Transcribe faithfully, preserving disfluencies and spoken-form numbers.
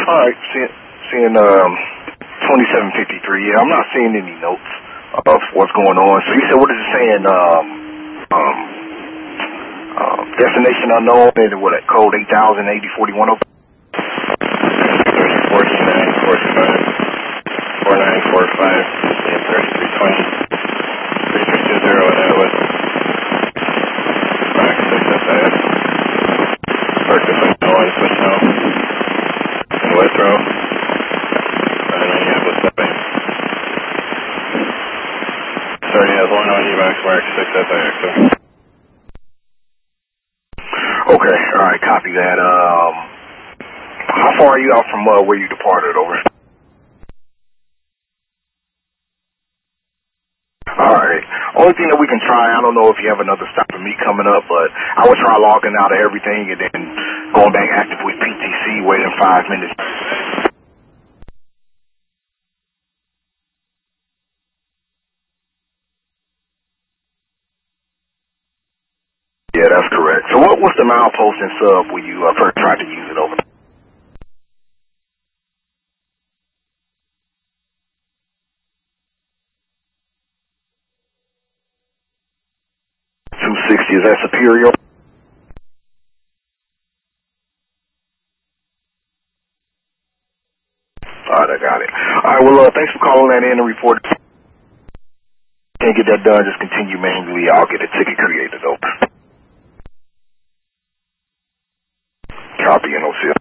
All right, seeing, seeing um, twenty-seven fifty-three. Yeah, I'm not seeing any notes of what's going on. So you said, what is it saying? Um, um, um, destination unknown, and what, code eight thousand eighty forty-one oh? forty-nine forty-five, forty-nine forty-five, thirty-three twenty, thirty-three twenty, and that was Max six S I X. Marcus unknown, switch now. And Withrow. And then you have the stepping. Sorry, has one on you, Max Mark six S I X. Okay, all right, copy that. Um, how far are you out from uh, where you departed, over? All right. Only thing that we can try, I don't know if you have another stop for me coming up, but I would try logging out of everything and then going back active with P T C, waiting five minutes. Yeah, that's correct. So what was the milepost and sub when you uh, first tried to use it over? two sixty, is that superior? All right, I got it. All right, well, uh, thanks for calling that in and reporting. Can't get that done, just continue manually. I'll get a ticket created, over. Copy and O C.